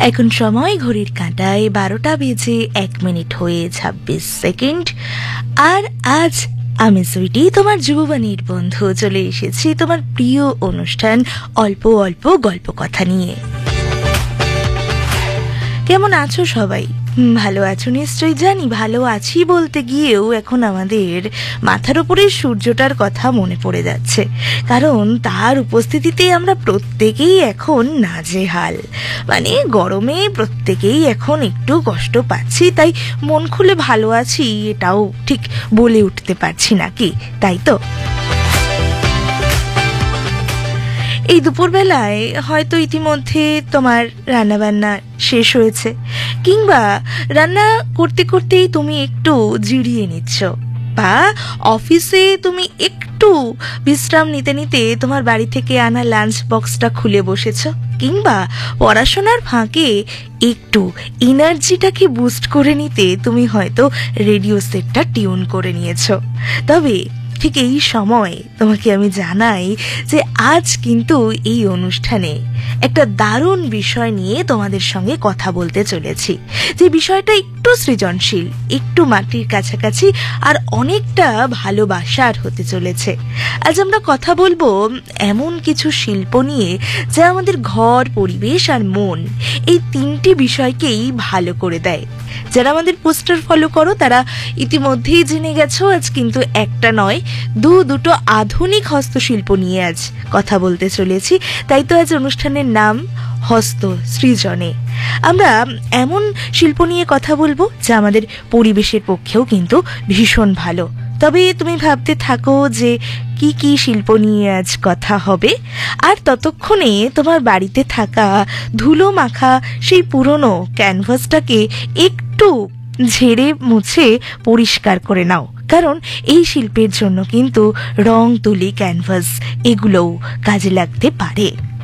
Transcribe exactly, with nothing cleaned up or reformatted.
এখন সময় ঘড়ির কাঁটায় বারোটা বেজে এক মিনিট হয়ে ছাব্বিশ সেকেন্ড। আর আজ আমি সুইটি, তোমার যুববাণীর বন্ধু, চলে এসেছি তোমার প্রিয় অনুষ্ঠান অল্প অল্প গল্প কথা নিয়ে। কেমন আছো সবাই? ভালো আছো নিশ্চয়ই। জানি ভালো আছি বলতে গিয়েও এখন আমাদের মাথার উপরে সূর্যটার কথা মনে পড়ে যাচ্ছে, কারণ তার উপস্থিতিতে আমরা প্রত্যেকেই এখন নাজেহাল। মানে গরমে প্রত্যেকেই এখন একটু কষ্ট পাচ্ছি, তাই মন খুলে ভালো আছি এটাও ঠিক বলে উঠতে পারছি না, কি তাই তো? এই দুপুরবেলায় হয়তো ইতিমধ্যে তোমার রান্নাবান্না শেষ হয়েছে, কিংবা রান্না করতে করতেই তুমি একটু জিরিয়ে নিচ্ছ, বা অফিসে তুমি একটু বিশ্রাম নিতে নিতে তোমার বাড়ি থেকে আনা লাঞ্চ বক্সটা খুলে বসেছ, কিংবা পড়াশোনার ফাঁকে একটু এনার্জিটাকে বুস্ট করে নিতে তুমি হয়তো রেডিও সেটটা টিউন করে নিয়েছ। তবে ঠিক এই সময় তোমাকে আমি জানাই যে আজ কিন্তু এই অনুষ্ঠানে একটা দারুণ বিষয় নিয়ে তোমাদের সঙ্গে কথা বলতে চলেছি, যে বিষয়টা একটু সৃজনশীল, একটু মাটির কাছাকাছি, আর অনেকটা ভালোবাসার হতে চলেছে। আজ আমরা কথা বলবো এমন কিছু শিল্প নিয়ে যা আমাদের ঘর, পরিবেশ আর মন, এই তিনটি বিষয়কেই ভালো করে দেয়। যারা আমাদের পোস্টার ফলো করো তারা ইতিমধ্যেই জেনে গেছো আজ কিন্তু একটা নয়, দু দুটো আধুনিক হস্তশিল্প নিয়ে আজ কথা বলতে চলেছি। তাই তো আজ অনুষ্ঠানের নাম হস্ত সৃজনে। আমরা এমন শিল্প নিয়ে কথা বলবো যা আমাদের পরিবেশের পক্ষেও কিন্তু ভীষণ ভালো। তবে তুমি ভাবতে থাকো যে কি কি শিল্প নিয়ে আজ কথা হবে, আর ততক্ষণে তোমার বাড়িতে থাকা ধুলো মাখা সেই পুরনো ক্যানভাসটাকে একটু ঝেড়ে মুছে পরিষ্কার করে নাও, কারণ এই শিল্পের জন্য কিন্তু রং তুলি, ক্যানভাস এগুলোও কাজে লাগতে পারে।